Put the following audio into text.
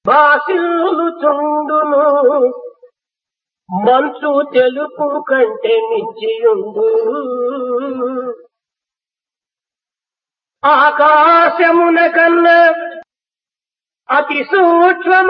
బాసిల్లు చుండును మంచు తెలుపు కంటే మించియుండు ఆకాశమున కన్నా అతి సూక్ష్మ